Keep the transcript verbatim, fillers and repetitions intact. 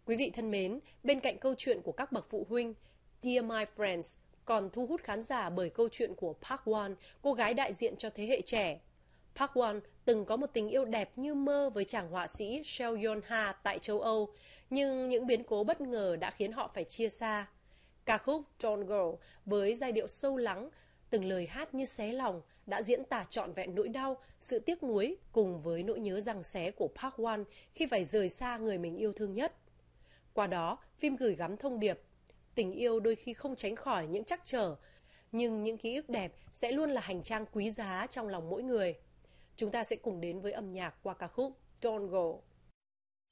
Quý vị thân mến, bên cạnh câu chuyện của các bậc phụ huynh, Dear My Friends còn thu hút khán giả bởi câu chuyện của Park Won, cô gái đại diện cho thế hệ trẻ. Park Won từng có một tình yêu đẹp như mơ với chàng họa sĩ Seo Yeon Ha tại châu Âu, nhưng những biến cố bất ngờ đã khiến họ phải chia xa. Ca khúc Don't Go với giai điệu sâu lắng, từng lời hát như xé lòng đã diễn tả trọn vẹn nỗi đau, sự tiếc nuối cùng với nỗi nhớ giằng xé của Park Won khi phải rời xa người mình yêu thương nhất. Qua đó, phim gửi gắm thông điệp, tình yêu đôi khi không tránh khỏi những trắc trở, nhưng những ký ức đẹp sẽ luôn là hành trang quý giá trong lòng mỗi người. Chúng ta sẽ cùng đến với âm nhạc qua ca khúc Don't Go.